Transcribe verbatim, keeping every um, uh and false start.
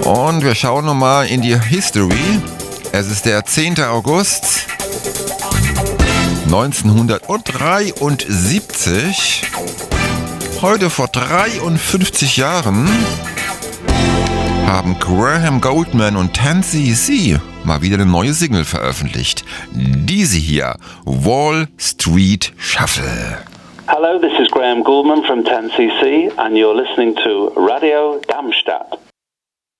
Und wir schauen nochmal in die History. Es ist der zehnte August neunzehnhundertdreiundsiebzig. Heute vor dreiundfünfzig Jahren haben Graham Gouldman und ten C C mal wieder eine neue Single veröffentlicht. Diese hier, Wall Street Shuffle. Hello, this is Graham Gouldman from ten C C and you're listening to Radio Darmstadt.